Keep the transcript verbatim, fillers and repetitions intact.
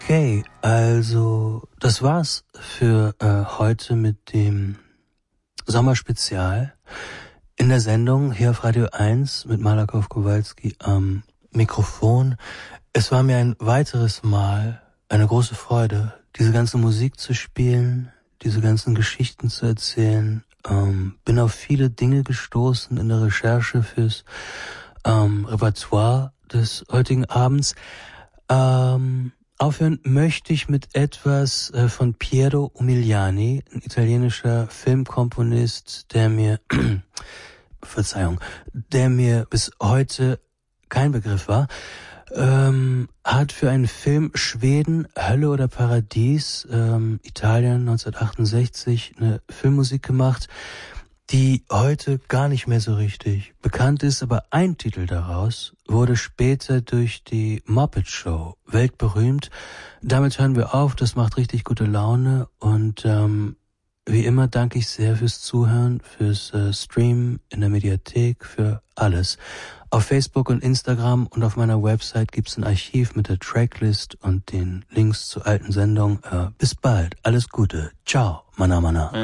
Okay, also das war's für äh, heute mit dem Sommerspezial in der Sendung hier auf Radio eins mit Malakow Kowalski am Mikrofon. Es war mir ein weiteres Mal eine große Freude, diese ganze Musik zu spielen, diese ganzen Geschichten zu erzählen. Ähm, bin auf viele Dinge gestoßen in der Recherche fürs ähm, Repertoire des heutigen Abends. Ähm, aufhören möchte ich mit etwas äh, von Piero Umiliani, ein italienischer Filmkomponist, der mir, Verzeihung, der mir bis heute kein Begriff war, ähm, hat für einen Film Schweden, Hölle oder Paradies, ähm, Italien neunzehnhundertachtundsechzig, eine Filmmusik gemacht, die heute gar nicht mehr so richtig bekannt ist, aber ein Titel daraus wurde später durch die Muppet Show weltberühmt. Damit hören wir auf, das macht richtig gute Laune und ähm, wie immer danke ich sehr fürs Zuhören, fürs äh, Streamen in der Mediathek, für alles. Auf Facebook und Instagram und auf meiner Website gibt's ein Archiv mit der Tracklist und den Links zu alten Sendungen. Äh, bis bald, alles Gute, ciao, mana mana.